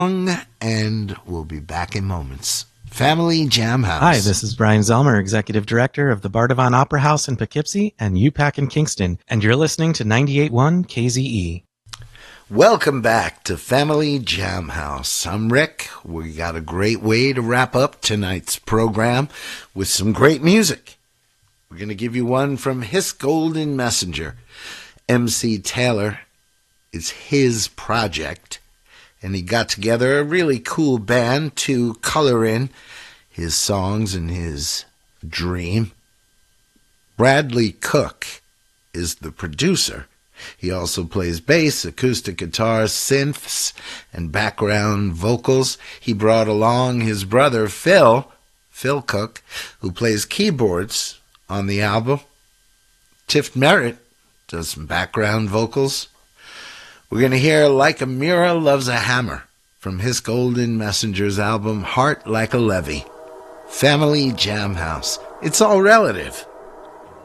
And we'll be back in moments. Family Jam House. Hi, this is Brian Zelmer, Executive Director of the Bardavon Opera House in Poughkeepsie and UPAC in Kingston, and you're listening to 98.1 KZE. Welcome back to Family Jam House. I'm Rick. We got a great way to wrap up tonight's program with some great music. We're going to give you one from His Golden Messenger. MC Taylor is his project, and he got together a really cool band to color in his songs and his dream. Bradley Cook is the producer. He also plays bass, acoustic guitar, synths, and background vocals. He brought along his brother Phil Cook, who plays keyboards on the album. Tiff Merritt does some background vocals. We're going to hear Like a Mirror Loves a Hammer from His Golden Messenger's album Heart Like a Levee. Family Jam House. It's all relative.